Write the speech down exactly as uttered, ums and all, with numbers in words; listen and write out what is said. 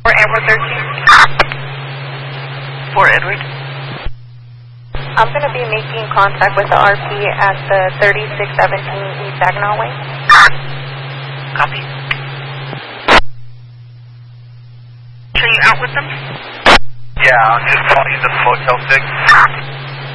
For Edward thirteen. For Edward. I'm going to be making contact with the R P at the thirty-six seventeen East Saginaw Way. Copy. Are you out with them? Yeah, I'm just calling you the Motel six.